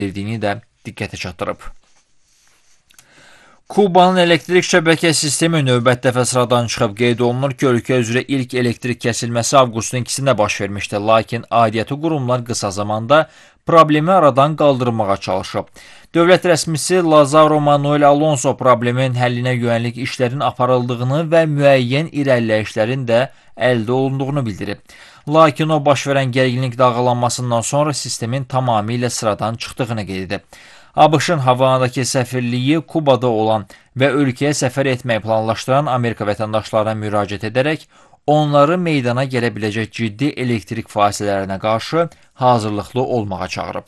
verdiyini də diqqətə çatdırıb. Kubanın elektrik şəbəkə sistemi növbət dəfə sıradan çıxıb. Qeyd olunur ki, ölkə üzrə ilk elektrik kəsilməsi avqustun 2-sində baş vermişdi, lakin aidiyyatı qurumlar qısa zamanda problemi aradan qaldırmağa çalışıb. Dövlət rəsmisi Lazaro Manuel Alonso problemin həllinə yönəlik işlərin aparıldığını və müəyyən irəliləyişlərin də əldə olunduğunu bildirib. Lakin o, baş verən gərginlik dalğalanmasından sonra sistemin tamamilə sıradan çıxdığını qeyd edib. ABŞ-ın Havanadakı səfirliyi Kubada olan və ölkəyə səfər etməyi planlaşdıran Amerika vətəndaşlarına müraciət edərək onları meydana gələ biləcək ciddi elektrik fasilələrinə qarşı hazırlıqlı olmağa çağırıb.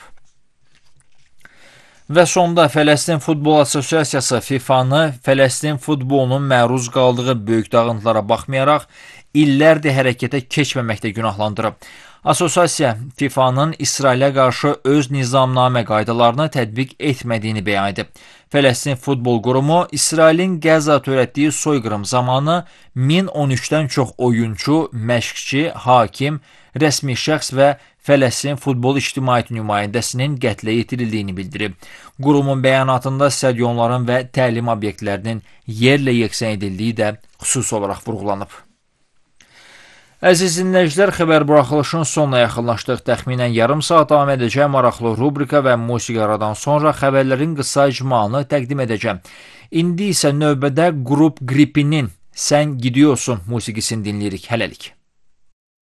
Və sonda Fələstin Futbol Assosiasiyası FIFA-nı Fələstin futbolunun məruz qaldığı böyük dağıntılara baxmayaraq illərdir hərəkətə keçməməkdə günahlandırıb. Asosiasiya FIFA-nın İsrailə qarşı öz nizamnamə qaydalarını tətbiq etmədiyini bəyan edib. Fələstin Futbol Qurumu İsrailin Qəzza törətdiyi soyqırım zamanı 1013-dən çox oyunçu, məşqçi, hakim, rəsmi şəxs və Fələstin Futbol İctimaiyyəti nümayəndəsinin qətlə yetirildiyini bildirib. Qurumun bəyanatında stadionların və təlim obyektlərinin yerlə yeksən edildiyi də xüsusi olaraq vurğulanıb. Əziz dinləyicilər, xəbər buraxılışının sonuna yaxınlaşdıq. Təxminən yarım saat davam edəcək maraqlı rubrika və musiqi aradan sonra xəbərlərin qısa icmalını təqdim edəcəm. İndi isə növbədə Qrup Qripinin Sən Gidiyorsun musiqisini dinləyirik. Hələlik.